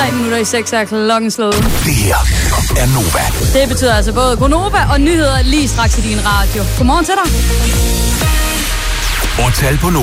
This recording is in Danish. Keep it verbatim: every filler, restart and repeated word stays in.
Tre minutter i seks er klokken slået. Det her er Nova. Det betyder altså både Gonova og nyheder lige straks i din radio. Godmorgen til dig. Og tal på Nova.